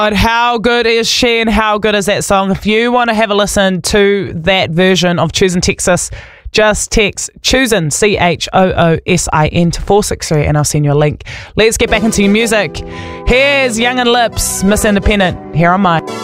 But how good is she and how good is that song? If you want to have a listen to that version of Choosin' Texas, just text Choosin', CHOOSIN to 463 and I'll send you a link. Let's get back into your music. Here's Young and Lips, Miss Independent, here on Mine.